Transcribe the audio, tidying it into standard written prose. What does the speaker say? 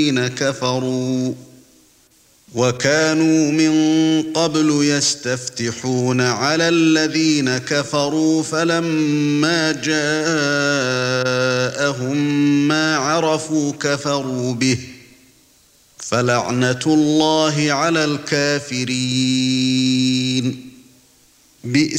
كفروا وكانوا من قبل يستفتحون على الذين كفروا فلما جاءهم ما عرفوا كفروا به فلعنة الله على الكافرين.